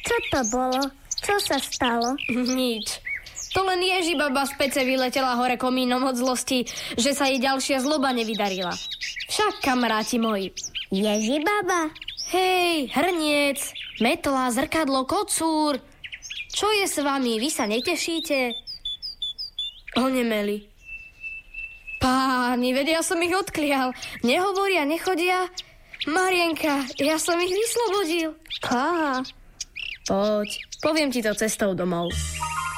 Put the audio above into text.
Čo to bolo? Čo sa stalo? Nič. To len Ježibaba z pece vyletela hore komínom od zlosti, že sa jej ďalšia zloba nevydarila. Však, kamaráti moji. Ježibaba? Hej, hrniec, metla, zrkadlo, kocúr. Čo je s vami? Vy sa netešíte? Onemeli. Páni, veď ja som ich odklial. Nehovoria, nechodia. Marienka, ja som ich vyslobodil. Koho? Poď, poviem ti to cestou domov.